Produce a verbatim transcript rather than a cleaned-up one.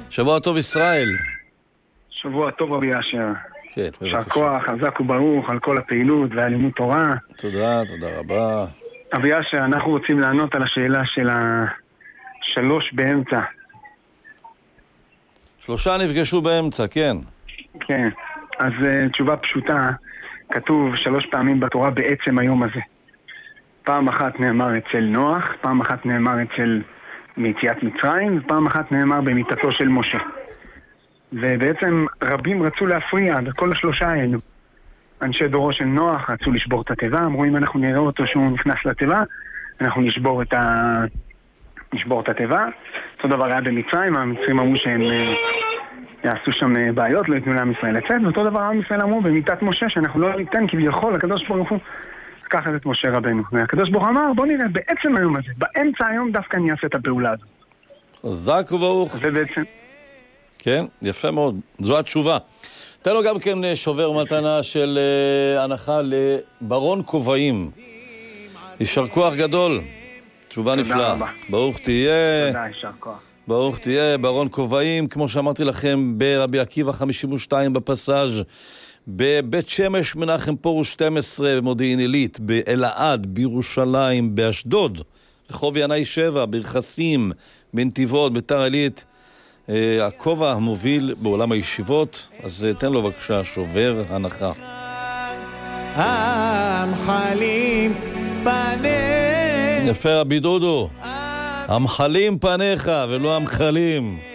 שבוע טוב ישראל. שבוע טוב רבי אשר. כן, יישר כוח, חזק וברוך על כל הפעילות והלימוד תורה. תודה, תודה רבה. רבי אשר, אנחנו רוצים לענות על השאלה של השלוש באמצע. שלושה נפגשו באמצע, כן. כן, אז uh, תשובה פשוטה, כתוב שלוש פעמים בתורה בעצם היום הזה. פעם אחת נאמר אצל נוח, פעם אחת נאמר אצל מיציאת מצרים, ופעם אחת נאמר במיתתו של משה. ובעצם רבים רצו להפריע בכל השלושה האלו. אנשי דורו של נוח רצו לשבור את הטבע, אמרו אם אנחנו נראה אותו שהוא נכנס לטבע, אנחנו נשבור את, ה... נשבור את הטבע. אותו דבר היה במצרים, המצרים אמרו שהם יעשו שם בעיות, לא ייתנו לעם ישראל לצאת, ואותו דבר עם ישראל אמרו במיתת משה שאנחנו לא ניתן כביכול, הקדוש ברוך הוא לקחת את משה רבנו. והקדוש ברוך הוא אמר בוא נראה בעצם היום הזה, באמצע היום דווקא אני אעשה את הפעולה הזאת. חזק וברוך. זה בעצם... כן, יפה מאוד. זו התשובה. תן לו גם כן שובר מתנה של uh, הנחה לברון כובעים. יישר כוח גדול. תשובה נפלאה. רבה. ברוך תהיה. תודה, יישר כוח. ברוך תהיה, ברון כובעים, כמו שאמרתי לכם, ברבי עקיבא חמישים ושתיים בפסאז', בבית שמש מנחם פורוש שתים עשרה במודיעין עילית, באלעד, בירושלים, באשדוד, רחוב ינאי שבע, ברכסים, בנתיבות, ביתר עילית. הכובע המוביל בעולם הישיבות, אז תן לו בבקשה שובר הנחה. המחלים פניך. יפה רבי דודו, המחלים פניך ולא המחלים.